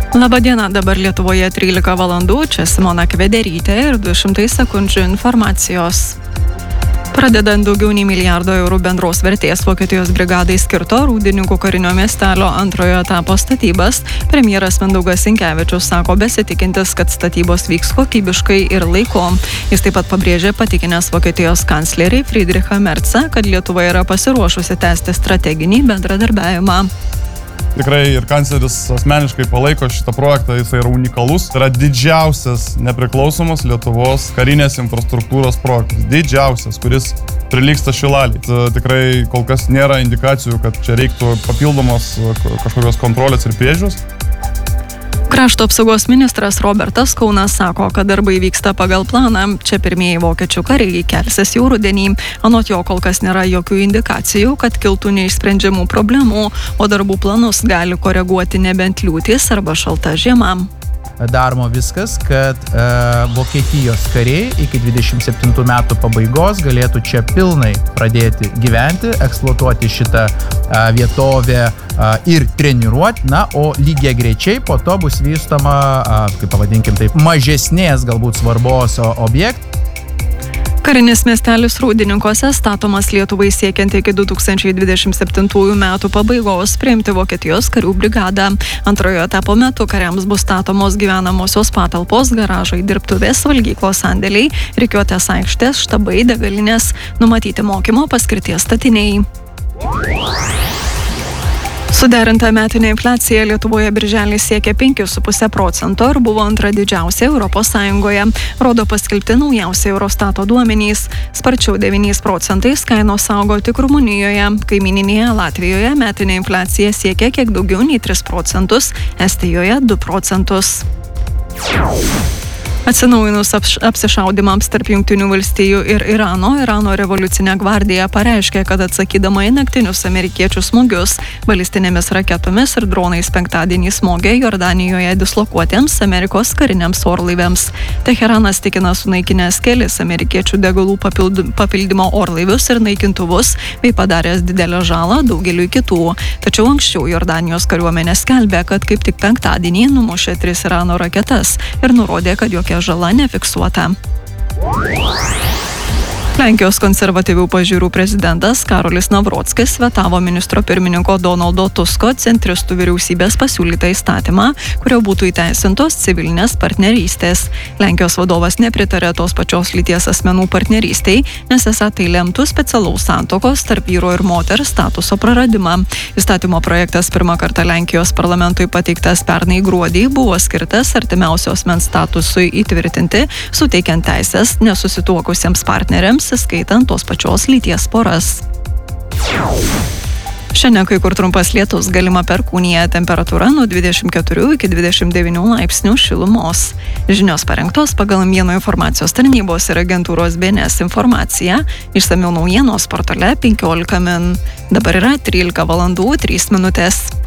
Labadiena, dabar Lietuvoje 13 valandų, čia Simona Kvederytė ir 200 sekundžių informacijos. Pradedant daugiau nei milijardo eurų bendros vertės Vokietijos brigadai skirto Rūdininkų karinio miestelio antrojo etapo statybas, premjeras Mindaugas Sinkevičius sako besitikintis, kad statybos vyks kokybiškai ir laiku. Jis taip pat pabrėžė patikinęs Vokietijos kanclerį Friedrichą Merzą, kad Lietuva yra pasiruošusi tęsti strateginį bendradarbiavimą. Tikrai ir kancleris asmeniškai palaiko šitą projektą, jis yra unikalus. Tai yra didžiausias nepriklausomos Lietuvos karinės infrastruktūros projektas. Didžiausias, kuris prilygsta Šilaliai. Tikrai kol kas nėra indikacijų, kad čia reiktų papildomos kažkokios kontrolės ir priežiūros. Krašto apsaugos ministras Robertas Kaunas sako, kad darbai vyksta pagal planą. Čia pirmieji vokiečių kariai kelsis jau rudenį. Anot jo kol kas nėra jokių indikacijų, kad kiltų neišsprendžiamų problemų, o darbų planus gali koreguoti nebent liūtys arba šalta žiema. Daroma viskas, kad Vokietijos kariai iki 27 metų pabaigos galėtų čia pilnai pradėti gyventi, eksploatuoti šitą vietovę ir treniruoti, o lygiagrečiai po to bus vystoma, kaip pavadinkim taip, mažesnės galbūt svarbos objektai. Karinis miestelis Rūdininkose statomas Lietuvai siekiant iki 2027 metų pabaigos priimti Vokietijos karių brigadą. Antrojo etapo metu kariams bus statomos gyvenamosios patalpos, garažai, dirbtuvės, valgyklos sandėliai, rikiuotės aikštės, štabai, degalinės, numatyti mokymo paskirties statiniai. Suderinta metinė infliacija Lietuvoje birželį siekė 5,5% ir buvo antra didžiausia Europos Sąjungoje, rodo paskelbti naujausi Eurostato duomenys. Sparčiau 9% kainos augo tik Rumunijoje, kaimyninėje Latvijoje metinė infliacija siekė kiek daugiau nei 3%, Estijoje 2%. Atsinaujinus apsišaudymams tarp Jungtinių valstijų ir Irano revoliucinė gvardija pareiškė, kad atsakydama į naktinius amerikiečių smūgius, balistinėmis raketomis ir dronais penktadienį smogė Jordanijoje dislokuotiems Amerikos kariniams orlaiviams. Teheranas tikina sunaikinęs kelis amerikiečių degalų papildymo orlaivius ir naikintuvus, bei padaręs didelę žalą daugeliui kitų. Tačiau anksčiau Jordanijos kariuomenė skelbė, kad kaip tik penktadienį numušė 3 Irano raketas ir nurodė, kad jokia žala nefiksuota. Lenkijos konservatyvių pažiūrų prezidentas Karolis Navrockis vetavo ministro pirmininko Donaldo Tusko centristų vyriausybės pasiūlytą įstatymą, kurio būtų įteisintos civilinės partnerystės. Lenkijos vadovas nepritarė tos pačios lyties asmenų partnerystei, nes esą tai lemtų specialaus santuokos tarp vyro ir moters statuso praradimą. Įstatymo projektas pirmą kartą Lenkijos parlamentui pateiktas pernai gruodį buvo skirtas artimiausios asmens statusui įtvirtinti, suteikiant teisės nesusituokusiems partneriams, skaitant tos pačios lyties poras. Šiandien kai kur trumpas lietus, galima perkūnija, temperatūra nuo 24 iki 29 laipsnių šilumos. Žinios parengtos pagal Mieno informacijos tarnybos ir agentūros BNS informaciją, išsamiau naujienos portale 15 min. Dabar yra 13 valandų 3 minutės.